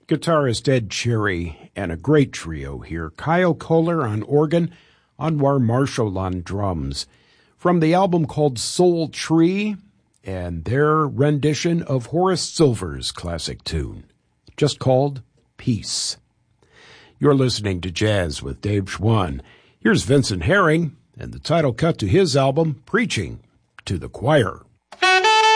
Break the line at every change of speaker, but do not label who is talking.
Guitarist Ed Cherry and a great trio here. Kyle Kohler on organ, Anwar Marshall on drums. From the album called Soul Tree and their rendition of Horace Silver's classic tune, just called Peace. You're listening to Jazz with Dave Schwann. Here's Vincent Herring and the title cut to his album, Preaching to the Choir.